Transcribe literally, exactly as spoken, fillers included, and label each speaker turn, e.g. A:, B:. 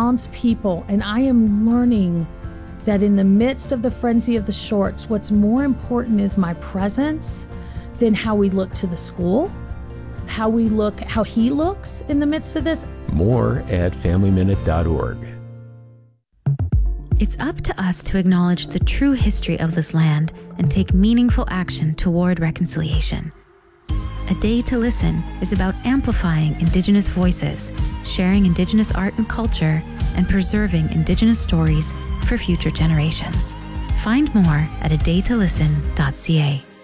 A: balanced people, and I am learning that in the midst of the frenzy of the shorts, what's more important is my presence than how we look to the school, how we look, how he looks in the midst of this.
B: More at family minute dot org.
C: It's up to us to acknowledge the true history of this land and take meaningful action toward reconciliation. A Day to Listen is about amplifying Indigenous voices, sharing Indigenous art and culture, and preserving Indigenous stories for future generations. Find more at a day to listen dot c a.